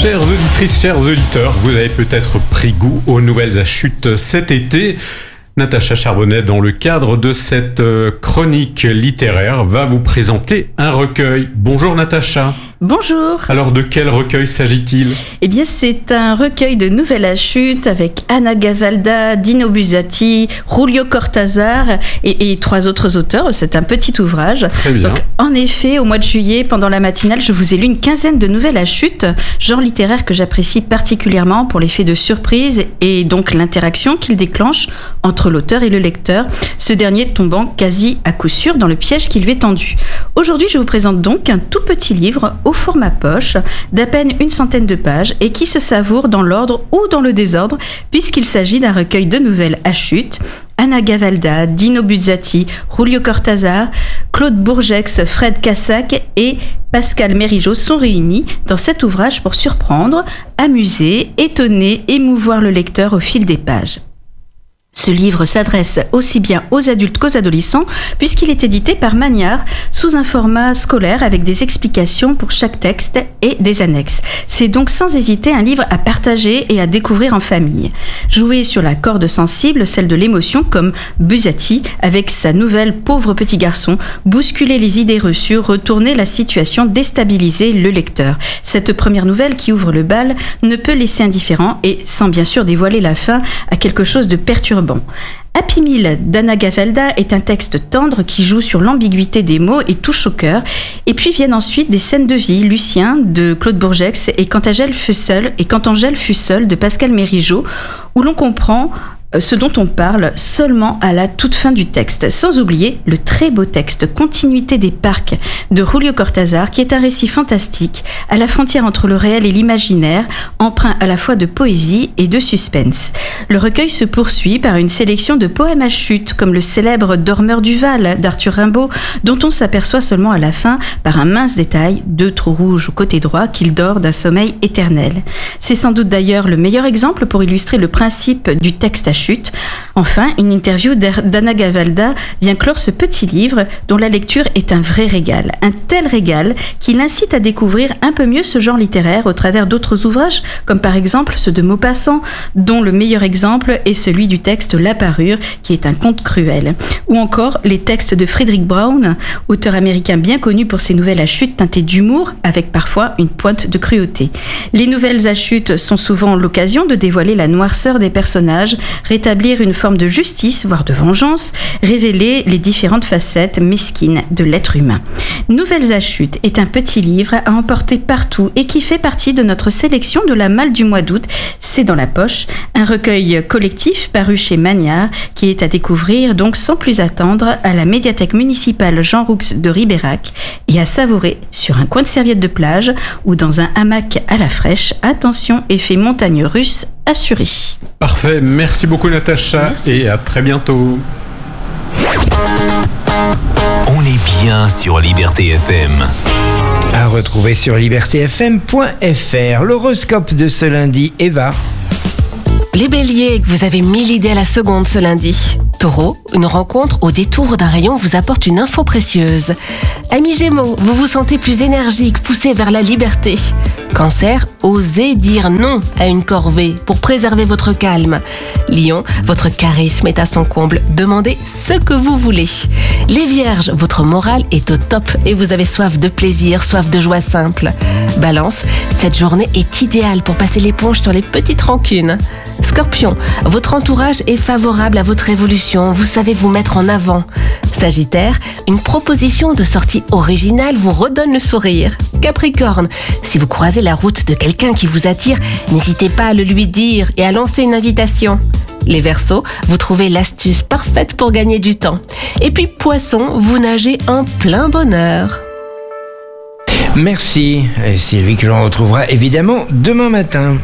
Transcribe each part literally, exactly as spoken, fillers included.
Chères auditrices, chers auditeurs, vous avez peut-être pris goût aux nouvelles achutes cet été. Natacha Charbonnet, dans le cadre de cette chronique littéraire, va vous présenter un recueil. Bonjour Natacha. Bonjour. Alors de quel recueil s'agit-il ? Eh bien c'est un recueil de nouvelles achutes avec Anna Gavalda, Dino Buzzati, Julio Cortázar et, et trois autres auteurs. C'est un petit ouvrage. Très bien. Donc, en effet, au mois de juillet, pendant la matinale, je vous ai lu une quinzaine de nouvelles achutes, genre littéraire que j'apprécie particulièrement pour l'effet de surprise et donc l'interaction qu'il déclenche entre l'auteur et le lecteur, ce dernier tombant quasi à coup sûr dans le piège qui lui est tendu. Aujourd'hui, je vous présente donc un tout petit livre au format poche, d'à peine une centaine de pages et qui se savoure dans l'ordre ou dans le désordre, puisqu'il s'agit d'un recueil de nouvelles achutes. Anna Gavalda, Dino Buzzati, Julio Cortázar, Claude Bourgex, Fred Cassac et Pascal Mérigeau sont réunis dans cet ouvrage pour surprendre, amuser, étonner, émouvoir le lecteur au fil des pages. Ce livre s'adresse aussi bien aux adultes qu'aux adolescents puisqu'il est édité par Magnard sous un format scolaire avec des explications pour chaque texte et des annexes. C'est donc sans hésiter un livre à partager et à découvrir en famille. Jouer sur la corde sensible, celle de l'émotion, comme Buzzati avec sa nouvelle Pauvre petit garçon, bousculer les idées reçues, retourner la situation, déstabiliser le lecteur. Cette première nouvelle qui ouvre le bal ne peut laisser indifférent et sans bien sûr dévoiler la fin à quelque chose de perturbant. Happy Meal d'Anna Gavalda est un texte tendre qui joue sur l'ambiguïté des mots et touche au cœur. Et puis viennent ensuite des scènes de vie, Lucien de Claude Bourgex et Quand Angèle fut seule et Quand Angèle fut seule de Pascal Mérigeau, où l'on comprend ce dont on parle seulement à la toute fin du texte, sans oublier le très beau texte Continuité des parcs de Julio Cortázar, qui est un récit fantastique à la frontière entre le réel et l'imaginaire, empreint à la fois de poésie et de suspense. Le recueil se poursuit par une sélection de poèmes à chute, comme le célèbre Dormeur du Val d'Arthur Rimbaud, dont on s'aperçoit seulement à la fin, par un mince détail, deux trous rouges au côté droit, qu'il dort d'un sommeil éternel. C'est sans doute d'ailleurs le meilleur exemple pour illustrer le principe du texte à chute. Enfin, une interview d'Anna Gavalda vient clore ce petit livre dont la lecture est un vrai régal. Un tel régal qui l'incite à découvrir un peu mieux ce genre littéraire au travers d'autres ouvrages, comme par exemple ceux de Maupassant, dont le meilleur exemple est celui du texte La Parure, qui est un conte cruel. Ou encore les textes de Frederick Brown, auteur américain bien connu pour ses nouvelles à chute teintées d'humour, avec parfois une pointe de cruauté. Les nouvelles à chute sont souvent l'occasion de dévoiler la noirceur des personnages, rétablir une forme de justice, voire de vengeance, révéler les différentes facettes mesquines de l'être humain. Nouvelles à chute est un petit livre à emporter partout et qui fait partie de notre sélection de la malle du mois d'août. C'est dans la poche, un recueil collectif paru chez Magnard qui est à découvrir donc sans plus attendre à la médiathèque municipale Jean Roux de Ribérac et à savourer sur un coin de serviette de plage ou dans un hamac à la fraîche. Attention, effet montagne russe assuré. Parfait, merci beaucoup Natacha. Merci. Et à très bientôt. On est bien sur Liberté F M. À retrouver sur liberté f m point f r. L'horoscope de ce lundi, Eva. Les béliers, vous avez mille idées à la seconde ce lundi. Taureau, une rencontre au détour d'un rayon vous apporte une info précieuse. Amis Gémeaux, vous vous sentez plus énergique, poussé vers la liberté. Cancer, osez dire non à une corvée pour préserver votre calme. Lion, votre charisme est à son comble, demandez ce que vous voulez. Les Vierges, votre morale est au top et vous avez soif de plaisir, soif de joie simple. Balance, cette journée est idéale pour passer l'éponge sur les petites rancunes. Scorpion, votre entourage est favorable à votre évolution, vous savez vous mettre en avant. Sagittaire, une proposition de sortie originale vous redonne le sourire. Capricorne, si vous croisez la route de quelqu'un qui vous attire, n'hésitez pas à le lui dire et à lancer une invitation. Les Verseaux, vous trouvez l'astuce parfaite pour gagner du temps. Et puis Poisson, vous nagez en plein bonheur. Merci, et c'est lui que l'on retrouvera évidemment demain matin.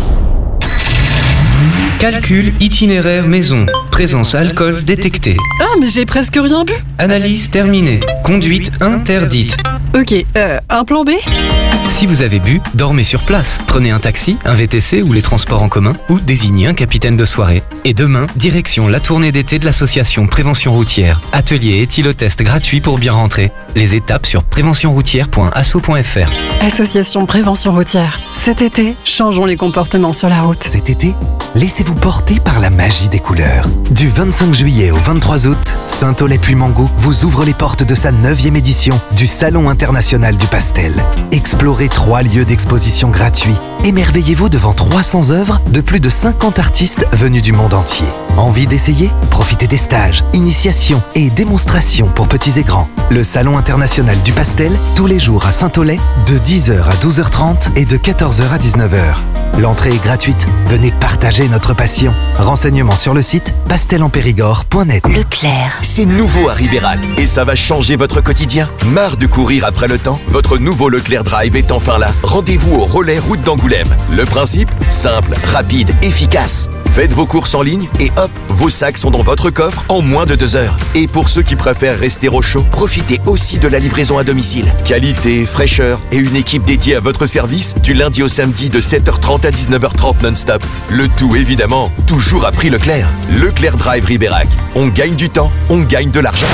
Calcul itinéraire maison. Présence alcool détectée. Ah mais j'ai presque rien bu. Analyse terminée. Conduite interdite. Ok, euh, un plan B ? Si vous avez bu, dormez sur place. Prenez un taxi, un V T C ou les transports en commun ou désignez un capitaine de soirée. Et demain, direction la tournée d'été de l'association Prévention Routière. Atelier éthylotest gratuit pour bien rentrer. Les étapes sur prévention routière point asso point f r. Association Prévention Routière. Cet été, changeons les comportements sur la route. Cet été, laissez-vous porter par la magie des couleurs. Du vingt-cinq juillet au vingt-trois août, Saint-Aulay-Puy-Mango vous ouvre les portes de sa neuvième édition du Salon international du pastel. Explorez trois lieux d'exposition gratuits. Émerveillez-vous devant trois cents œuvres de plus de cinquante artistes venus du monde entier. Envie d'essayer ? Profitez des stages, initiations et démonstrations pour petits et grands. Le Salon international du pastel, tous les jours à Saint-Aulay, de dix heures à douze heures trente et de quatorze heures à dix-neuf heures. L'entrée est gratuite. Venez partager notre passion. Renseignements sur le site pastel en périgord point net. Leclerc. C'est nouveau à Ribérac et ça va changer votre quotidien. Marre de courir après le temps ? Votre nouveau Leclerc Drive est enfin là. Rendez-vous au relais route d'Angoulême. Le principe ? Simple, rapide, efficace. Faites vos courses en ligne et hop, vos sacs sont dans votre coffre en moins de deux heures. Et pour ceux qui préfèrent rester au chaud, profitez aussi de la livraison à domicile. Qualité, fraîcheur et une équipe dédiée à votre service du lundi au samedi de sept heures trente à dix-neuf heures trente non-stop. Le tout évidemment, toujours à prix Leclerc. Leclerc Drive Ribérac. On gagne du temps, on gagne de l'argent.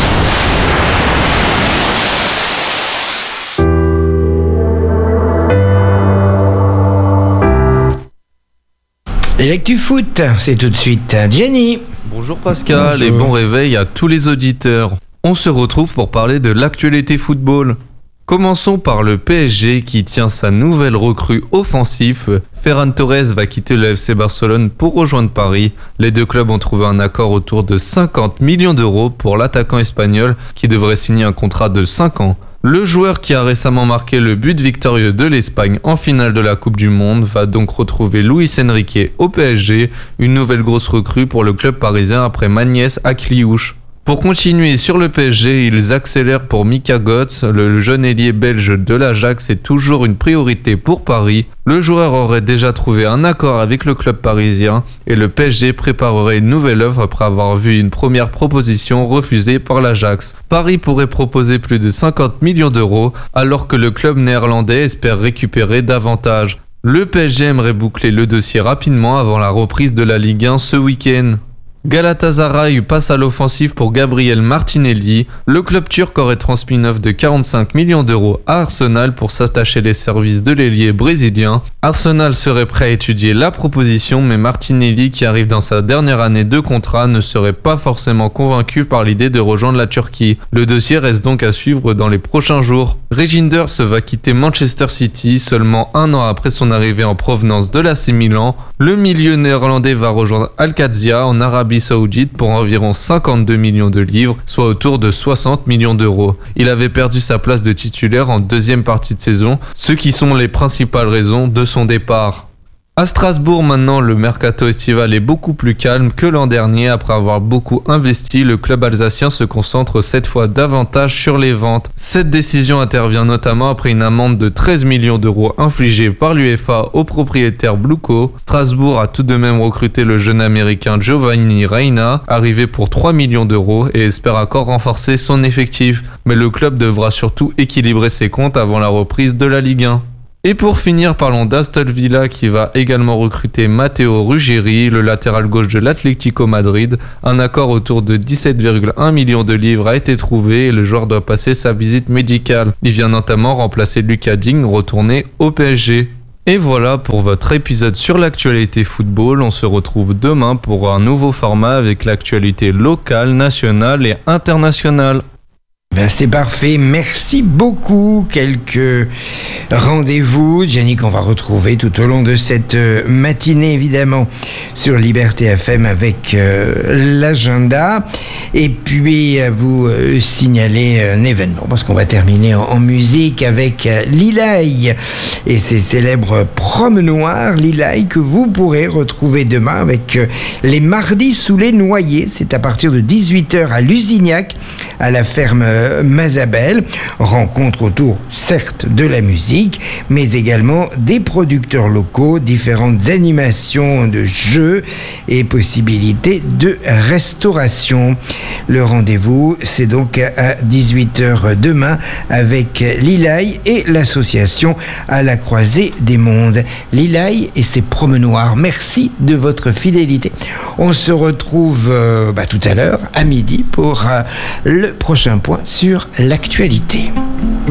Et l'actu foot, c'est tout de suite Jenny. Bonjour Pascal. Bonjour. Et bon réveil à tous les auditeurs. On se retrouve pour parler de l'actualité football. Commençons par le P S G qui tient sa nouvelle recrue offensive. Ferran Torres va quitter le F C Barcelone pour rejoindre Paris. Les deux clubs ont trouvé un accord autour de cinquante millions d'euros pour l'attaquant espagnol qui devrait signer un contrat de cinq ans. Le joueur qui a récemment marqué le but victorieux de l'Espagne en finale de la Coupe du Monde va donc retrouver Luis Enrique au P S G, une nouvelle grosse recrue pour le club parisien après Magnès à Cliouche. Pour continuer sur le P S G, ils accélèrent pour Mika Götze, le jeune ailier belge de l'Ajax est toujours une priorité pour Paris. Le joueur aurait déjà trouvé un accord avec le club parisien et le P S G préparerait une nouvelle offre après avoir vu une première proposition refusée par l'Ajax. Paris pourrait proposer plus de cinquante millions d'euros alors que le club néerlandais espère récupérer davantage. Le P S G aimerait boucler le dossier rapidement avant la reprise de la Ligue un ce week-end. Galatasaray passe à l'offensive pour Gabriel Martinelli. Le club turc aurait transmis une offre de quarante-cinq millions d'euros à Arsenal pour s'attacher les services de l'ailier brésilien. Arsenal serait prêt à étudier la proposition, mais Martinelli, qui arrive dans sa dernière année de contrat, ne serait pas forcément convaincu par l'idée de rejoindre la Turquie. Le dossier reste donc à suivre dans les prochains jours. Reijnders va quitter Manchester City seulement un an après son arrivée en provenance de l'A C Milan. Le milieu néerlandais va rejoindre Al-Qadsia en Arabie Saoudite pour environ cinquante-deux millions de livres, soit autour de soixante millions d'euros. Il avait perdu sa place de titulaire en deuxième partie de saison, ce qui sont les principales raisons de son départ. À Strasbourg maintenant, le mercato estival est beaucoup plus calme que l'an dernier. Après avoir beaucoup investi, le club alsacien se concentre cette fois davantage sur les ventes. Cette décision intervient notamment après une amende de treize millions d'euros infligée par l'UEFA au propriétaire Bluko. Strasbourg a tout de même recruté le jeune américain Giovanni Reina, arrivé pour trois millions d'euros et espère encore renforcer son effectif. Mais le club devra surtout équilibrer ses comptes avant la reprise de la Ligue un. Et pour finir, parlons d'Aston Villa qui va également recruter Matteo Ruggeri, le latéral gauche de l'Atlético Madrid. Un accord autour de dix-sept virgule un millions de livres a été trouvé et le joueur doit passer sa visite médicale. Il vient notamment remplacer Lucas Digne, retourné au P S G. Et voilà pour votre épisode sur l'actualité football. On se retrouve demain pour un nouveau format avec l'actualité locale, nationale et internationale. Ben c'est parfait, merci beaucoup. Quelques rendez-vous, Jenny, qu'on va retrouver tout au long de cette matinée, évidemment, sur Liberté F M avec euh, l'agenda. Et puis, à vous euh, signaler un événement, parce qu'on va terminer en, en musique avec euh, Lilaï et ses célèbres promenoirs Lilaï que vous pourrez retrouver demain avec euh, les mardis sous les noyers. C'est à partir de dix-huit heures à Lusignac, à la ferme euh, Mazabel. Rencontre autour, certes, de la musique, mais également des producteurs locaux, différentes animations de jeux et possibilités de restauration. Le rendez-vous, c'est donc à dix-huit heures demain avec Lilaï et l'association À la croisée des mondes. Lilaï et ses promenoirs, merci de votre fidélité. On se retrouve euh, bah, tout à l'heure, à midi, pour euh, le prochain point sur l'actualité.